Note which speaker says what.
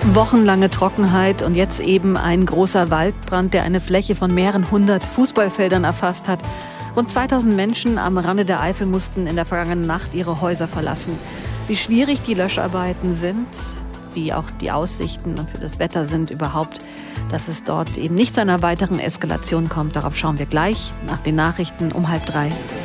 Speaker 1: Wochenlange Trockenheit und jetzt eben ein großer Waldbrand, der eine Fläche von mehreren hundert Fußballfeldern erfasst hat. Rund 2000 Menschen am Rande der Eifel mussten in der vergangenen Nacht ihre Häuser verlassen. Wie schwierig die Löscharbeiten sind, wie auch die Aussichten und für das Wetter sind überhaupt, dass es dort eben nicht zu einer weiteren Eskalation kommt. Darauf schauen wir gleich nach den Nachrichten um 2:30.